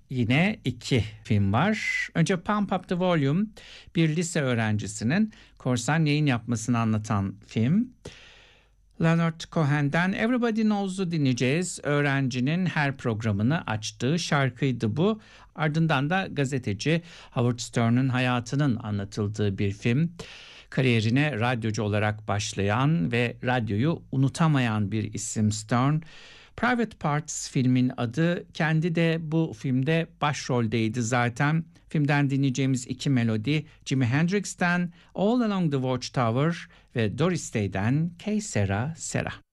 yine iki film var. Önce Pump Up the Volume, bir lise öğrencisinin korsan yayın yapmasını anlatan film. Leonard Cohen'den Everybody Knows'u dinleyeceğiz. Öğrencinin her programını açtığı şarkıydı bu. Ardından da gazeteci Howard Stern'ın hayatının anlatıldığı bir film. Kariyerine radyocu olarak başlayan ve radyoyu unutamayan bir isim Stern. Private Parts filmin adı. Kendi de bu filmde başroldeydi zaten. Filmden dinleyeceğimiz iki melodi Jimi Hendrix'ten All Along the Watchtower ve Doris Day'den Que Sera Sera.